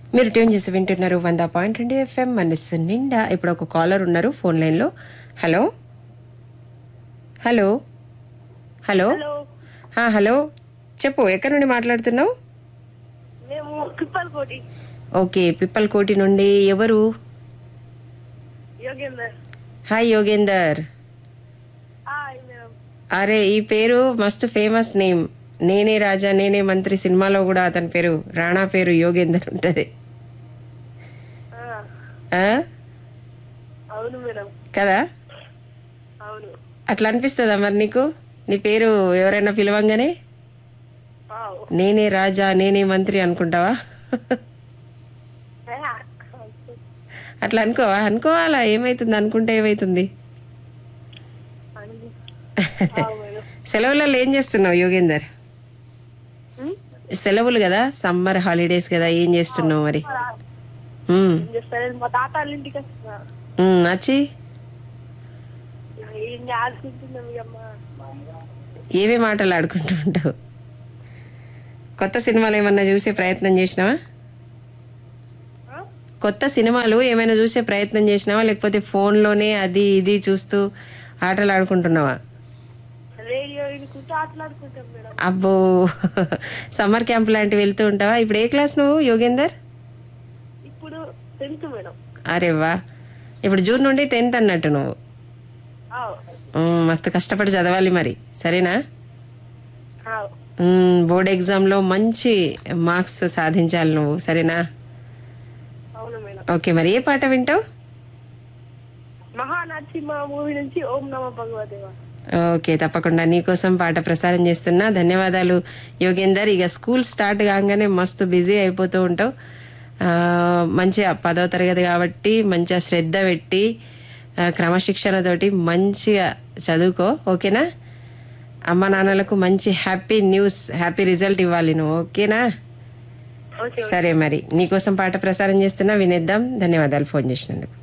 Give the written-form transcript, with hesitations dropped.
మీరు ట్యూన్ చేసి వింటున్నారు 100.2 FM మనస్సు నిండా. ఇప్పుడు ఒక కాలర్ ఉన్నారు ఫోన్ లైన్ లో. హలో హలో హలో హలో, చెప్పు, ఎక్కడి నుండి మాట్లాడుతున్నావు? ఓకే, పిప్పల్కోటి నుండి. ఎవరు? హాయ్ యోగేందర్. అరే, ఈ పేరు మస్తు ఫేమస్ నేమ్. నేనే రాజా నేనే మంత్రి సినిమాలో కూడా అతని పేరు రాణా పేరు యోగేందర్ ఉంటది కదా? అట్లా అనిపిస్తుందా మరి నీకు? నీ పేరు ఎవరైనా పిలవంగానే నేనే రాజా నేనే మంత్రి అనుకుంటావా? అట్లా అనుకోవా? అనుకోవాలా? ఏమైతుంది? అనుకుంటే ఏమైతుంది? సెలవులలో ఏం చేస్తున్నావు యోగేందర్? సెలవులు కదా, సమ్మర్ హాలిడేస్ కదా, ఏం చేస్తున్నావు మరి? వచ్చి ఏమేమి ఆటలు ఆడుకుంటూ ఉంటావు? కొత్త సినిమాలు ఏమన్నా చూసే ప్రయత్నం చేసినావా? కొత్త సినిమాలు ఏమైనా చూసే ప్రయత్నం చేసినావా, లేకపోతే ఫోన్లోనే అది ఇది చూస్తూ ఆటలు ఆడుకుంటున్నావా? అబ్బో, సమ్మర్ క్యాంప్ లాంటివి వెళ్తూ ఉంటావా? ఇప్పుడు ఏ క్లాస్ నువ్వు యోగేందర్? అరే వా, ఇప్పుడు జూన్ నుండి 10th అన్నట్టు నువ్వు. మస్తు కష్టపడి చదవాలి మరి, సరేనా? బోర్డ్ ఎగ్జామ్ లో మంచి మార్క్స్ సాధించాలి నువ్వు, సరేనా? ఓకే, మరి ఏ పాట వింటావు? మహానరసింహ మూవీ నుంచి ఓం నమః భగవదేవా. ఓకే, తప్పకుండా నీకోసం పాట ప్రసారం చేస్తున్నా. ధన్యవాదాలు యోగేందర్. ఇక స్కూల్ స్టార్ట్ కాగానే మస్తు బిజీ అయిపోతూ ఉంటావు. మంచిగా 10వ తరగతి కాబట్టి మంచిగా శ్రద్ధ పెట్టి క్రమశిక్షణతోటి మంచిగా చదువుకో, ఓకేనా? అమ్మ నాన్నలకు మంచి హ్యాపీ న్యూస్, హ్యాపీ రిజల్ట్ ఇవ్వాలి నువ్వు, ఓకేనా? సరే, మరి నీకోసం పాట ప్రసారం చేస్తున్నా, వినేద్దాం. ధన్యవాదాలు ఫోన్ చేసినందుకు.